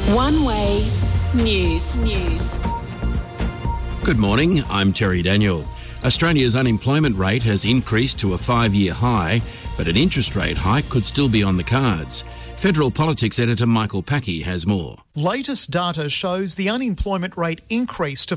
One Way News. Good morning, I'm Terry Daniel. Australia's unemployment rate has increased to a 5-year high, but an interest rate hike could still be on the cards. Federal Politics editor Michael Packey has more. Latest data shows the unemployment rate increased to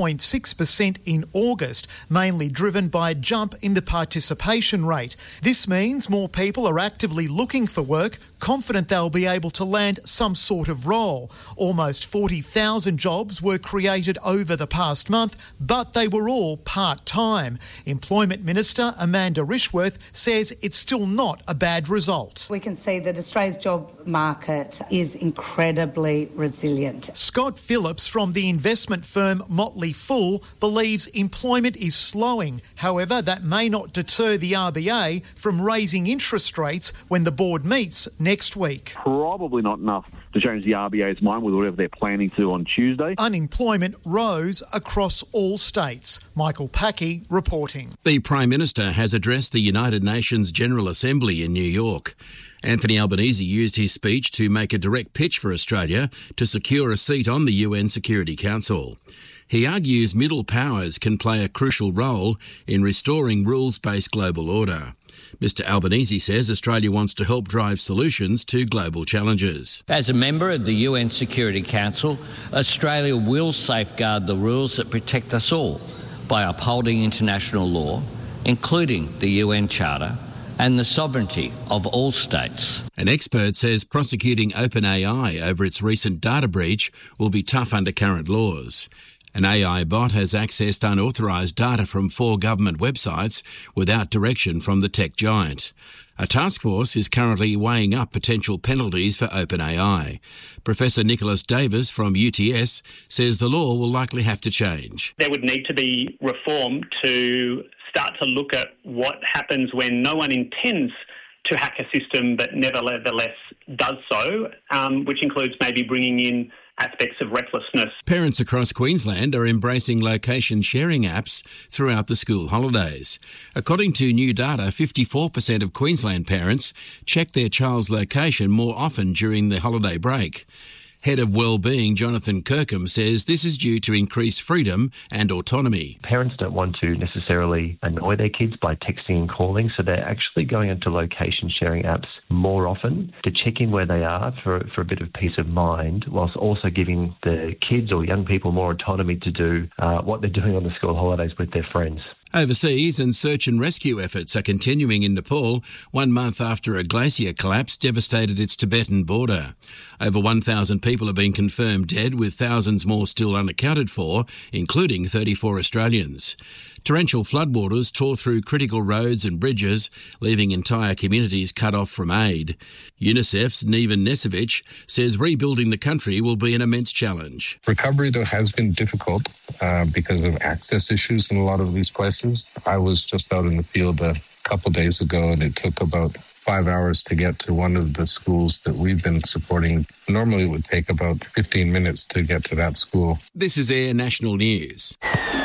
4.6% in August, mainly driven by a jump in the participation rate. This means more people are actively looking for work, confident they'll be able to land some sort of role. Almost 40,000 jobs were created over the past month, but they were all part-time. Employment Minister Amanda Rishworth says it's still not a bad result. We can see that Australia's job market is incredibly resilient. Scott Phillips from the investment firm Motley Fool believes employment is slowing. However, that may not deter the RBA from raising interest rates when the board meets next week. Probably not enough to change the RBA's mind with whatever they're planning to on Tuesday. Unemployment rose across all states. Michael Packey reporting. The Prime Minister has addressed the United Nations General Assembly in New York. Anthony Albanese used his speech to make a direct pitch for Australia to secure a seat on the UN Security Council. He argues middle powers can play a crucial role in restoring rules-based global order. Mr Albanese says Australia wants to help drive solutions to global challenges. As a member of the UN Security Council, Australia will safeguard the rules that protect us all by upholding international law, including the UN Charter, and the sovereignty of all states. An expert says prosecuting OpenAI over its recent data breach will be tough under current laws. An AI bot has accessed unauthorised data from 4 government websites without direction from the tech giant. A task force is currently weighing up potential penalties for OpenAI. Professor Nicholas Davis from UTS says the law will likely have to change. There would need to be reform to start to look at what happens when no one intends to hack a system but nevertheless does so, which includes maybe bringing in aspects of recklessness. Parents across Queensland are embracing location sharing apps throughout the school holidays. According to new data, 54% of Queensland parents check their child's location more often during the holiday break. Head of Wellbeing Jonathan Kirkham says this is due to increased freedom and autonomy. Parents don't want to necessarily annoy their kids by texting and calling, so they're actually going into location sharing apps more often to check in where they are for a bit of peace of mind, whilst also giving the kids or young people more autonomy to do what they're doing on the school holidays with their friends. Overseas, and search and rescue efforts are continuing in Nepal 1 month after a glacier collapse devastated its Tibetan border. Over 1,000 people have been confirmed dead, with thousands more still unaccounted for, including 34 Australians. Torrential floodwaters tore through critical roads and bridges, leaving entire communities cut off from aid. UNICEF's Neven Nesevic says rebuilding the country will be an immense challenge. Recovery, though, has been difficult because of access issues in a lot of these places. I was just out in the field a couple days ago, and it took about 5 hours to get to one of the schools that we've been supporting. Normally it would take about 15 minutes to get to that school. This is Air National News.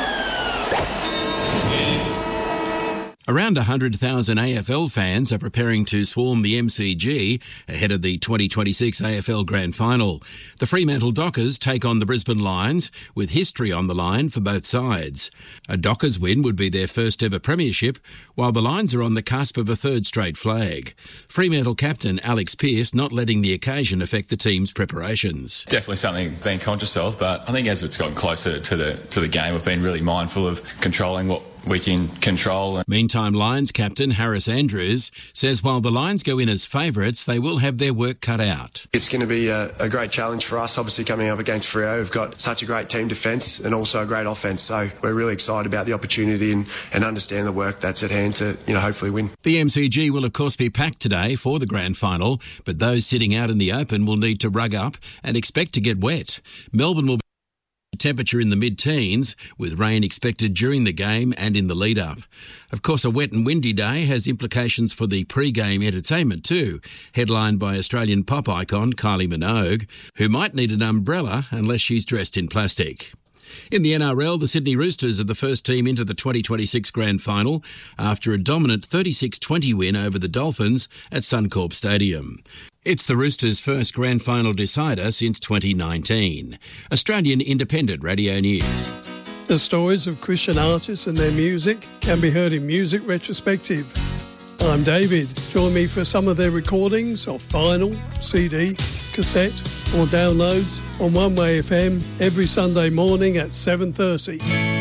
Around 100,000 AFL fans are preparing to swarm the MCG ahead of the 2026 AFL Grand Final. The Fremantle Dockers take on the Brisbane Lions, with history on the line for both sides. A Dockers win would be their first ever premiership, while the Lions are on the cusp of a third straight flag. Fremantle captain Alex Pearce not letting the occasion affect the team's preparations. Definitely something being conscious of, but I think as it's gotten closer to the game, we've been really mindful of controlling what we can control. Meantime, Lions captain Harris Andrews says while the Lions go in as favourites, they will have their work cut out. It's going to be a great challenge for us, obviously coming up against Freo. We've got such a great team defence and also a great offence, so we're really excited about the opportunity and understand the work that's at hand to hopefully win. The MCG will of course be packed today for the Grand Final, but those sitting out in the open will need to rug up and expect to get wet. Melbourne will be temperature in the mid-teens, with rain expected during the game and in the lead-up. Of course, a wet and windy day has implications for the pre-game entertainment too, headlined by Australian pop icon Kylie Minogue, who might need an umbrella unless she's dressed in plastic. In the NRL, the Sydney Roosters are the first team into the 2026 Grand Final after a dominant 36-20 win over the Dolphins at Suncorp Stadium. It's the Roosters' first grand final decider since 2019. Australian Independent Radio News. The stories of Christian artists and their music can be heard in Music Retrospective. I'm David. Join me for some of their recordings of vinyl, CD, cassette or downloads on One Way FM every Sunday morning at 7:30.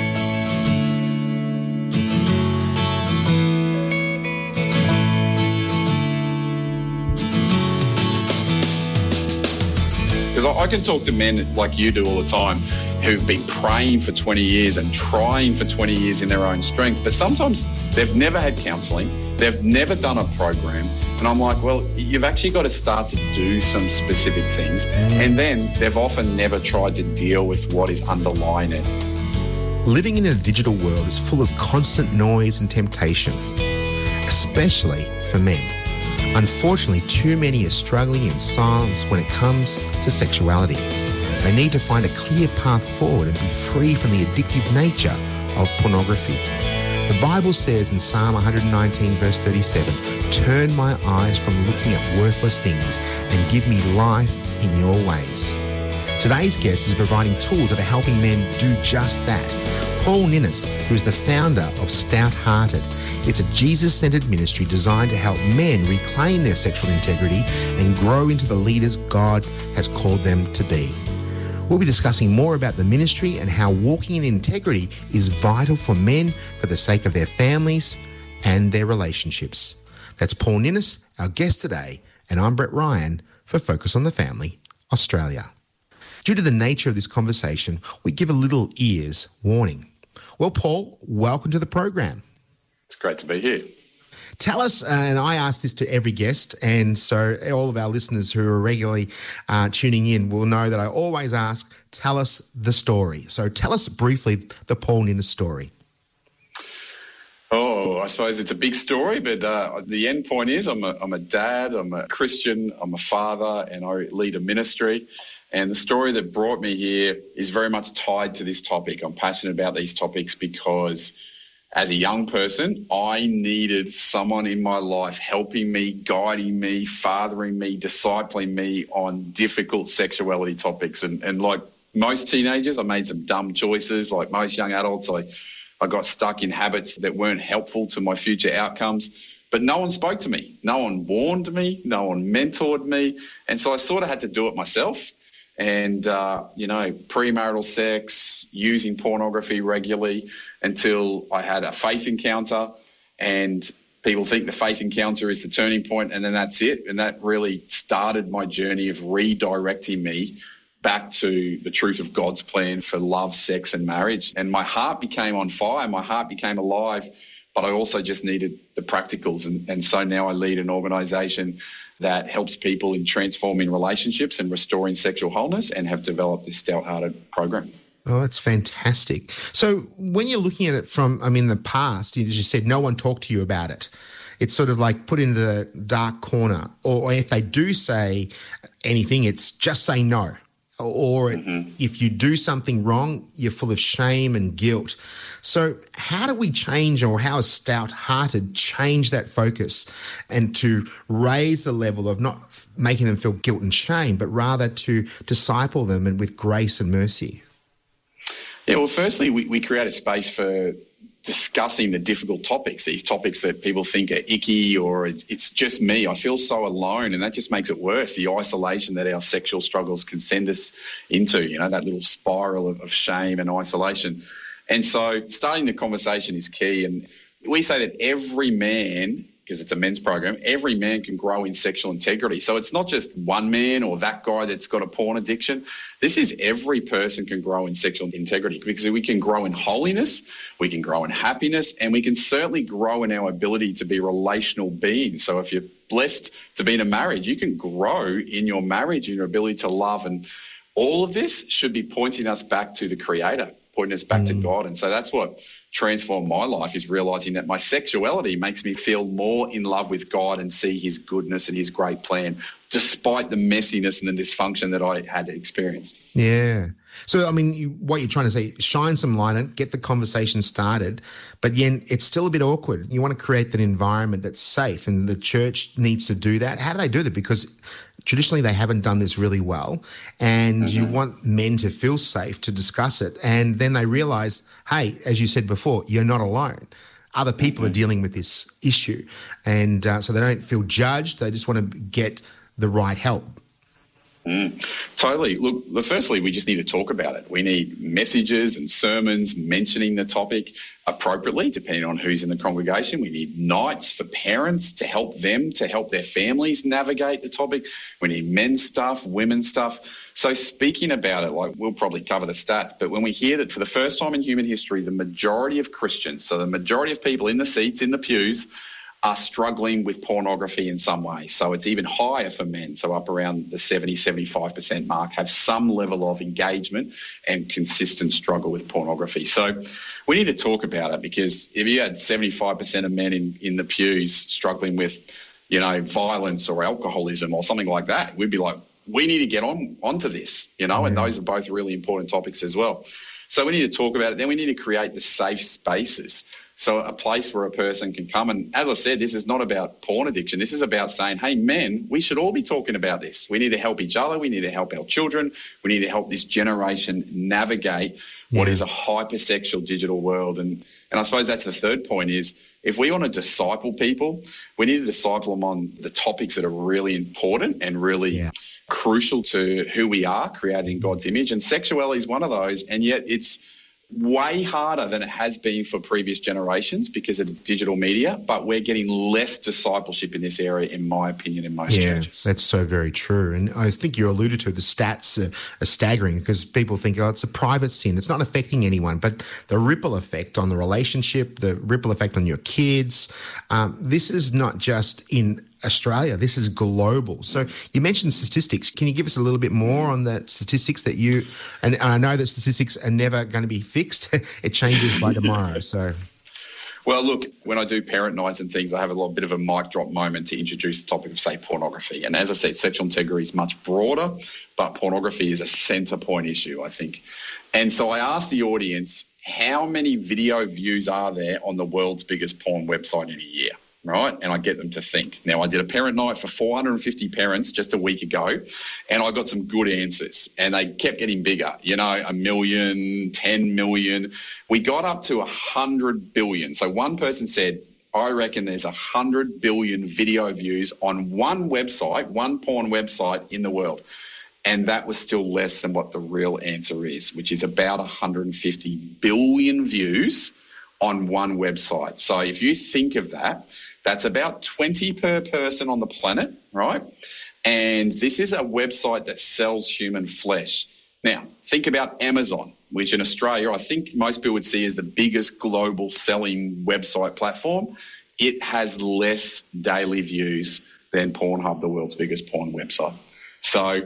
Because I can talk to men like you do all the time who've been praying for 20 years and trying for 20 years in their own strength, but sometimes they've never had counselling, they've never done a program, and I'm like, well, you've actually got to start to do some specific things, and then they've often never tried to deal with what is underlying it. Living in a digital world is full of constant noise and temptation, especially for men. Unfortunately, too many are struggling in silence when it comes to sexuality. They need to find a clear path forward and be free from the addictive nature of pornography. The Bible says in Psalm 119 verse 37, "Turn my eyes from looking at worthless things and give me life in your ways." Today's guest is providing tools that are helping men do just that. Paul Ninnis, who is the founder of Stout Hearted. It's a Jesus-centered ministry designed to help men reclaim their sexual integrity and grow into the leaders God has called them to be. We'll be discussing more about the ministry and how walking in integrity is vital for men for the sake of their families and their relationships. That's Paul Ninnis, our guest today, and I'm Brett Ryan for Focus on the Family, Australia. Due to the nature of this conversation, we give a little ears warning. Well, Paul, welcome to the program. It's great to be here. Tell us, and I ask this to every guest, and so all of our listeners who are regularly tuning in will know that I always ask, tell us the story. So tell us briefly the Paul Ninnis story. Oh, I suppose it's a big story, but the end point is I'm a dad, I'm a Christian, I'm a father, and I lead a ministry. And the story that brought me here is very much tied to this topic. I'm passionate about these topics because as a young person, I needed someone in my life helping me, guiding me, fathering me, discipling me on difficult sexuality topics. And like most teenagers, I made some dumb choices. Like most young adults, I got stuck in habits that weren't helpful to my future outcomes. But no one spoke to me. No one warned me. No one mentored me. And so I sort of had to do it myself. And, premarital sex, using pornography regularly until I had a faith encounter. And people think the faith encounter is the turning point, and then that's it. And that really started my journey of redirecting me back to the truth of God's plan for love, sex and marriage. And my heart became on fire. My heart became alive. But I also just needed the practicals. And so now I lead an organisation that helps people in transforming relationships and restoring sexual wholeness, and have developed this Stout Hearted program. Oh, that's fantastic. So when you're looking at it from, the past, as you said, no one talked to you about it. It's sort of like put in the dark corner. Or if they do say anything, it's just say no. Or if you do something wrong, you're full of shame and guilt. So how do we change, or how has Stout Hearted changed that focus and to raise the level of not making them feel guilt and shame, but rather to disciple them and with grace and mercy? Yeah, well, firstly, we create a space for discussing the difficult topics, these topics that people think are icky, or it's just me. I feel so alone, and that just makes it worse, the isolation that our sexual struggles can send us into, that little spiral of shame and isolation. And so starting the conversation is key. And we say that every man, because it's a men's program, every man can grow in sexual integrity. So it's not just one man or that guy that's got a porn addiction. This is every person can grow in sexual integrity, because we can grow in holiness, we can grow in happiness, and we can certainly grow in our ability to be relational beings. So if you're blessed to be in a marriage, you can grow in your marriage, in your ability to love. And all of this should be pointing us back to the Creator, pointing us back to God. And so that's what transformed my life, is realising that my sexuality makes me feel more in love with God and see his goodness and his great plan despite the messiness and the dysfunction that I had experienced. Yeah. So, I mean, what you're trying to say, shine some light on it, get the conversation started, but then it's still a bit awkward. You want to create that environment that's safe, and the church needs to do that. How do they do that? Because traditionally they haven't done this really well, and you want men to feel safe to discuss it. And then they realise, hey, as you said before, you're not alone. Other people are dealing with this issue. And so they don't feel judged. They just want to get the right help. Totally. Look, firstly, we just need to talk about it. We need messages and sermons mentioning the topic appropriately, depending on who's in the congregation. We need nights for parents to help their families navigate the topic. We need men's stuff, women's stuff. So speaking about it, like, we'll probably cover the stats, but when we hear that for the first time in human history, the majority of Christians, so the majority of people in the seats, in the pews, are struggling with pornography in some way. So it's even higher for men. So up around the 70-75% mark have some level of engagement and consistent struggle with pornography. So we need to talk about it, because if you had 75% of men in the pews struggling with, violence or alcoholism or something like that, we'd be like, we need to get onto this, and those are both really important topics as well. So we need to talk about it. Then we need to create the safe spaces. So a place where a person can come. And as I said, this is not about porn addiction. This is about saying, hey, men, we should all be talking about this. We need to help each other. We need to help our children. We need to help this generation navigate what is a hypersexual digital world. And I suppose that's the third point is, if we want to disciple people, we need to disciple them on the topics that are really important and really crucial to who we are, created in God's image. And sexuality is one of those. And yet it's way harder than it has been for previous generations because of digital media, but we're getting less discipleship in this area, in my opinion, in most churches. That's so very true. And I think you alluded to the stats are staggering, because people think, it's a private sin. It's not affecting anyone, but the ripple effect on the relationship, the ripple effect on your kids, this is not just in Australia, this is global. So you mentioned statistics. Can you give us a little bit more on the statistics that and I know that statistics are never going to be fixed. It changes by tomorrow. So, well, look, when I do parent nights and things, I have a bit of a mic drop moment to introduce the topic of, say, pornography. And as I said, sexual integrity is much broader, but pornography is a centre point issue, I think. And so I asked the audience, how many video views are there on the world's biggest porn website in a year? Right? And I get them to think. Now, I did a parent night for 450 parents just a week ago, and I got some good answers, and they kept getting bigger, 1 million, 10 million. We got up to 100 billion. So one person said, I reckon there's 100 billion video views on one website, one porn website in the world. And that was still less than what the real answer is, which is about 150 billion views on one website. So if you think of that, that's about 20 per person on the planet, right? And this is a website that sells human flesh. Now, think about Amazon, which in Australia, I think most people would see as the biggest global selling website platform. It has less daily views than Pornhub, the world's biggest porn website. So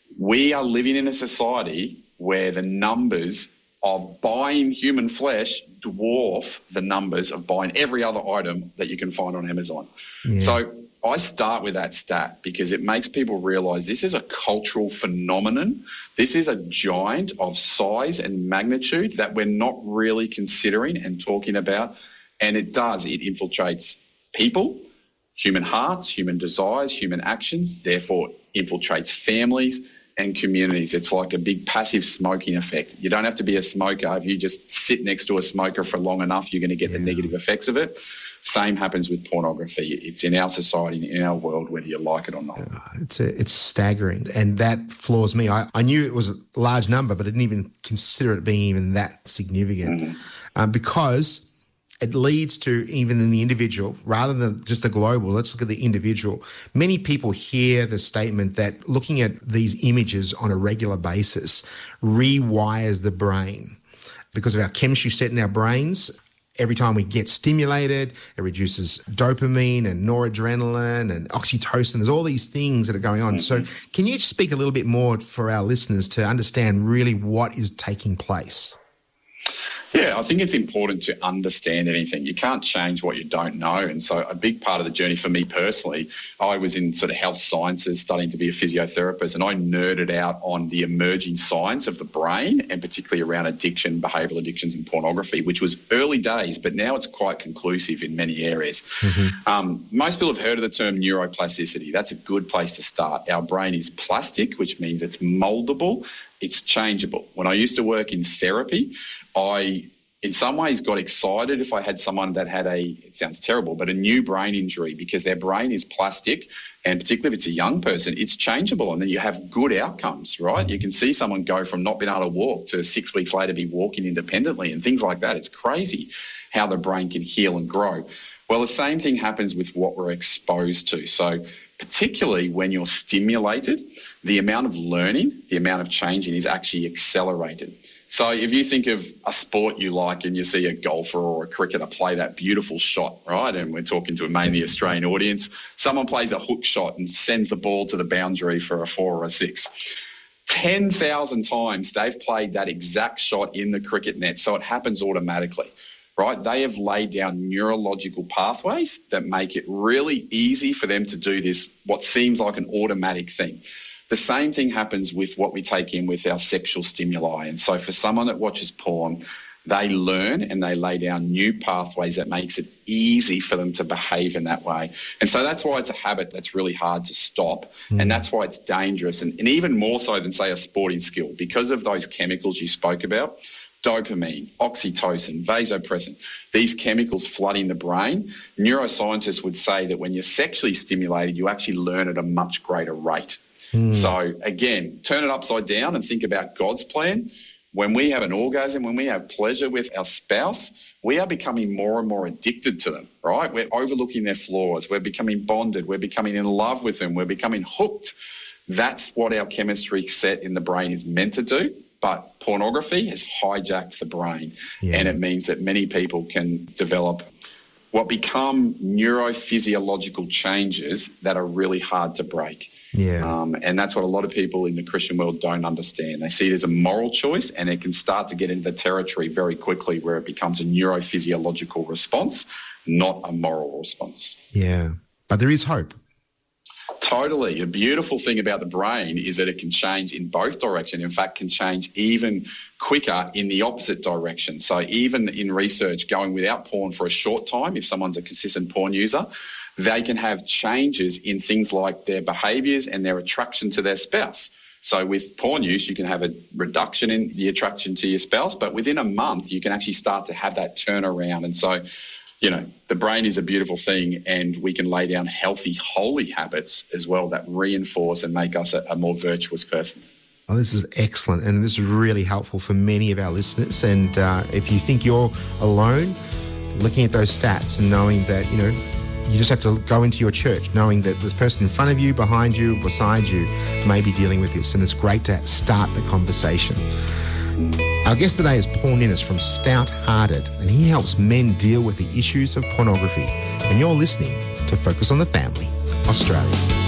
we are living in a society where the numbers of buying human flesh dwarf the numbers of buying every other item that you can find on Amazon. Yeah. So I start with that stat because it makes people realise this is a cultural phenomenon. This is a giant of size and magnitude that we're not really considering and talking about. And it infiltrates people, human hearts, human desires, human actions, therefore infiltrates families and communities. It's like a big passive smoking effect. You don't have to be a smoker. If you just sit next to a smoker for long enough, you're going to get the negative effects of it. Same happens with pornography. It's in our society, in our world, whether you like it or not. It's staggering, and that floors me. I knew it was a large number, but I didn't even consider it being even that significant because it leads to, even in the individual, rather than just the global, let's look at the individual. Many people hear the statement that looking at these images on a regular basis rewires the brain because of our chemistry set in our brains. Every time we get stimulated, it reduces dopamine and noradrenaline and oxytocin. There's all these things that are going on. So can you speak a little bit more for our listeners to understand really what is taking place? Yeah, I think it's important to understand anything. You can't change what you don't know. And so a big part of the journey for me personally, I was in sort of health sciences studying to be a physiotherapist, and I nerded out on the emerging science of the brain, and particularly around addiction, behavioural addictions and pornography, which was early days, but now it's quite conclusive in many areas. Most people have heard of the term neuroplasticity. That's a good place to start. Our brain is plastic, which means it's mouldable. It's changeable. When I used to work in therapy, I, in some ways, got excited if I had someone that had it sounds terrible, but a new brain injury, because their brain is plastic, and particularly if it's a young person, it's changeable, and then you have good outcomes, right? You can see someone go from not being able to walk to 6 weeks later be walking independently and things like that. It's crazy how the brain can heal and grow. Well, the same thing happens with what we're exposed to. So particularly when you're stimulated, the amount of learning, the amount of changing is actually accelerated. So if you think of a sport you like and you see a golfer or a cricketer play that beautiful shot, right, and we're talking to a mainly Australian audience, someone plays a hook shot and sends the ball to the boundary for a 4 or a 6. 10,000 times they've played that exact shot in the cricket net, so it happens automatically. Right? They have laid down neurological pathways that make it really easy for them to do this, what seems like an automatic thing. The same thing happens with what we take in with our sexual stimuli. And so for someone that watches porn, they learn and they lay down new pathways that makes it easy for them to behave in that way. And so that's why it's a habit that's really hard to stop. And that's why it's dangerous. And even more so than, say, a sporting skill, because of those chemicals you spoke about. Dopamine, oxytocin, vasopressin, these chemicals flooding the brain. Neuroscientists would say that when you're sexually stimulated, you actually learn at a much greater rate. So again, turn it upside down and think about God's plan. When we have an orgasm, when we have pleasure with our spouse, we are becoming more and more addicted to them, right? We're overlooking their flaws. We're becoming bonded. We're becoming in love with them. We're becoming hooked. That's what our chemistry set in the brain is meant to do. But pornography has hijacked the brain, and it means that many people can develop what become neurophysiological changes that are really hard to break. And that's what a lot of people in the Christian world don't understand. They see it as a moral choice, and it can start to get into the territory very quickly where it becomes a neurophysiological response, not a moral response. Yeah, but there is hope. Totally. The beautiful thing about the brain is that it can change in both directions. In fact, can change even quicker in the opposite direction. So even in research, going without porn for a short time, if someone's a consistent porn user, they can have changes in things like their behaviours and their attraction to their spouse. So with porn use, you can have a reduction in the attraction to your spouse, but within a month, you can actually start to have that turnaround. And so, you know, the brain is a beautiful thing, and we can lay down healthy, holy habits as well that reinforce and make us a more virtuous person. Oh, this is excellent, and this is really helpful for many of our listeners. And if you think you're alone, looking at those stats and knowing that, you know, you just have to go into your church, knowing that the person in front of you, behind you, beside you may be dealing with this, and it's great to start the conversation. Our guest today is Paul Ninnis from Stout Hearted, and he helps men deal with the issues of pornography. And you're listening to Focus on the Family, Australia.